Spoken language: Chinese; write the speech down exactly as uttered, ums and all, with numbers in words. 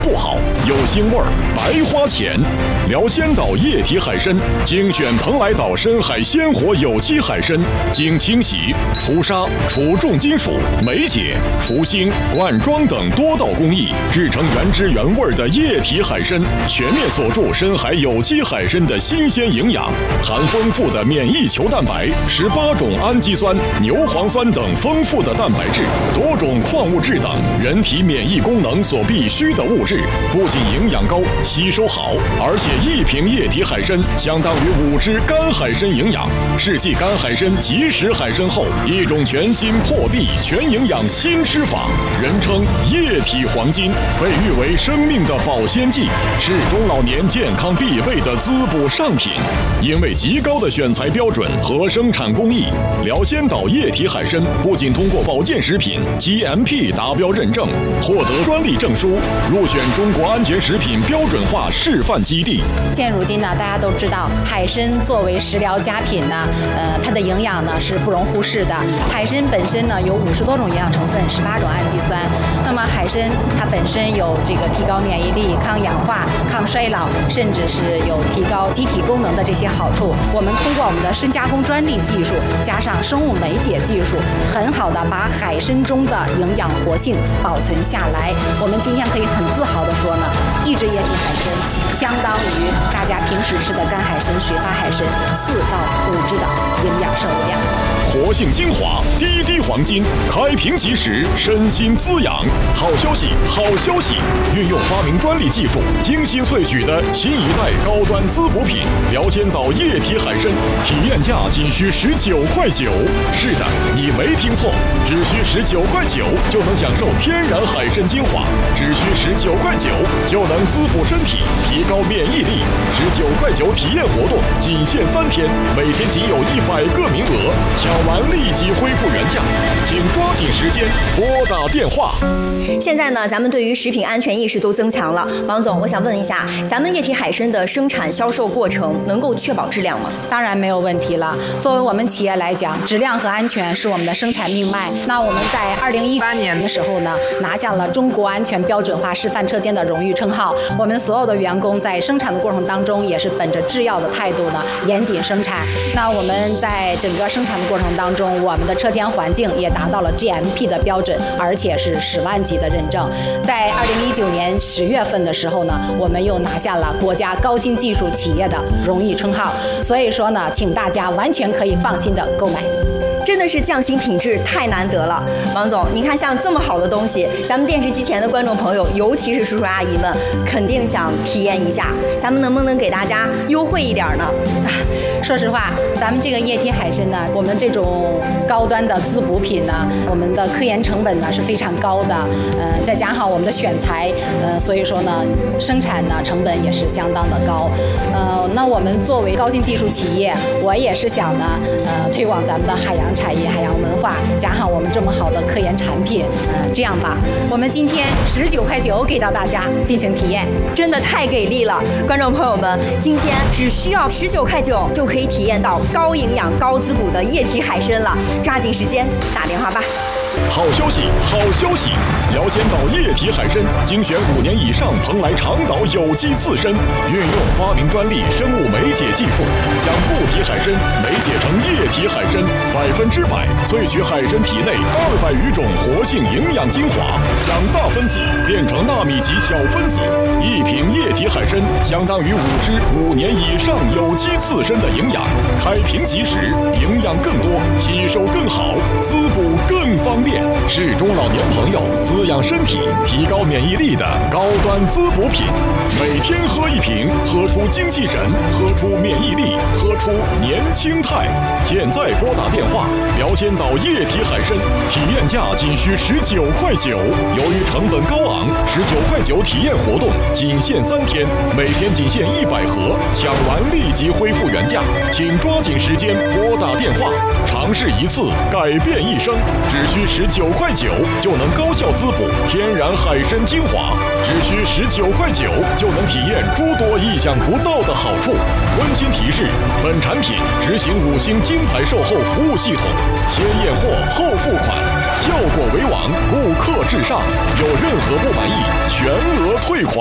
不好，有腥味儿，白花钱。辽仙岛液体海参精选蓬莱岛深海鲜活有机海参，经清洗、除沙、除重金属、酶解、除腥、灌装等多道工艺，制成原汁原味的液体海参，全面锁住深海有机海参的新鲜营养，含丰富的免疫球蛋白、十八种氨基酸、牛磺酸等丰富的蛋白质，多种矿物质等人体免疫功能所必需的物质，不仅营养高、吸收好，而且一瓶液体海参相当于五只干海参营养。世纪干海参即食海参后，一种全新破壁全营养新吃法，人称液体黄金，被誉为生命的保鲜剂，是中老年健康必备的滋补上品。因为极高的选材标准和生产工艺，辽仙岛液体海参不仅通过保健食品 G M P 达标认证，获得专利证书，入选中国安全食品标准化示范基地。 现如今呢，大家都知道，海参作为食疗佳品呢，呃，它的营养呢是不容忽视的。海参本身呢有五十多种营养成分，十八种氨基酸。那么海参它本身有这个提高免疫力、抗氧化、抗衰老，甚至是有提高机体功能的这些好处。我们通过我们的深加工专利技术，加上生物酶解技术，很好的把海参中的营养活性保存下来。我们今天可以很自豪地说呢，一只液体海参相当于大家平时吃的干海参、雪花海参四到五只的营养摄入量。 活性精华，滴滴黄金，开瓶即食，身心滋养。好消息，好消息！运用发明专利技术，精心萃取的新一代高端滋补品辽仙岛液体海参，体验价仅需十九块九。是的，你没听错，只需十九块九就能享受天然海参精华，只需十九块九就能滋补身体，提高免疫力。十九块九体验活动仅限三天，每天仅有一百个名额，抢完立即恢复原价，请抓紧时间拨打电话。 现在呢，咱们对于食品安全意识都增强了。王总，我想问一下，咱们液体海参的生产销售过程能够确保质量吗？ 当然没有问题了。作为我们企业来讲，质量和安全是我们的生产命脉。那我们在二零一八年的时候呢，拿下了中国安全标准化示范车间的荣誉称号。我们所有的员工在生产的过程当中，也是本着制药的态度呢，严谨生产。那我们在整个生产的过程当中，我们的车间环境也达到了 G M P 的标准，而且是十万级的认证。在二零一九年十月份的时候呢，我们又拿下了国家高新技术企业的荣誉称号。所以说呢，请大家完全可以放心的购买。 真的是匠心品质太难得了，王总，你看像这么好的东西，咱们电视机前的观众朋友，尤其是叔叔阿姨们，肯定想体验一下，咱们能不能给大家优惠一点呢？ 说实话，咱们这个液体海参呢，我们这种高端的滋补品呢，我们的科研成本呢是非常高的，呃，再加上我们的选材，呃，所以说呢，生产呢成本也是相当的高，呃，那我们作为高新技术企业，我也是想呢，呃，推广咱们的海洋产业、海洋文化，加上我们这么好的科研产品，呃，这样吧，我们今天十九块九给到大家进行体验， 真的太给力了！观众朋友们，今天只需要十九块九就可以体验到高营养、高滋补的液体海参了，抓紧时间打电话吧。 好消息，好消息！辽仙岛液体海参精选五年以上蓬莱长岛有机刺参，运用发明专利生物酶解技术，将固体海参酶解成液体海参，百分之百萃取海参体内二百余种活性营养精华，将大分子变成纳米级小分子。一瓶液体海参相当于五只五年以上有机刺参的营养，开瓶即食，营养更多，吸收更好，滋补更方便。是中老年朋友滋养身体、提高免疫力的高端滋补品。每天喝一瓶，喝出精气神，喝出免疫力，喝出年轻态。现在拨打电话，辽仙岛液体海参体验价仅需十九块九。由于成本高昂，十九块九体验活动仅限三天，每天仅限一百盒，抢完立即恢复原价，请抓紧时间拨打电话，尝试一次改变一生，只需十九块九就能高效滋补天然海参精华，只需十九块九就能体验诸多意想不到的好处。温馨提示：本产品执行五星金牌售后服务系统，先验货后付款，效果为王，顾客至上。有任何不满意，全额退款。